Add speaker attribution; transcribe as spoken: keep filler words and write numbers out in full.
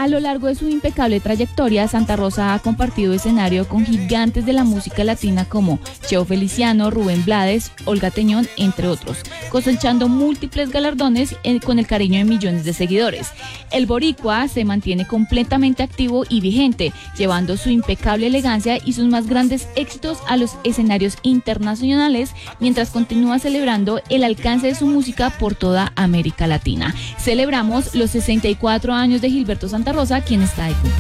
Speaker 1: A lo largo de su impecable trayectoria, Santa Rosa ha compartido escenario con gigantes de la música latina como Cheo Feliciano, Rubén Blades, Olga Tañón, entre otros, cosechando múltiples galardones con el cariño de millones de seguidores. El boricua se mantiene completamente activo y vigente, llevando su impecable elegancia y sus más grandes éxitos a los escenarios internacionales, mientras continúa celebrando el alcance de su música por toda América Latina. Celebramos los sesenta y cuatro años de Gilberto Santa Rosa, quien está de cumpleaños.